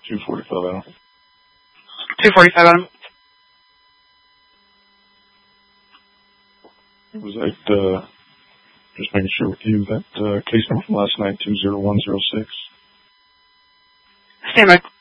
245 Adam. 245 Adam. Was that, just making sure with you, that case number from last night, 20106? Stand by.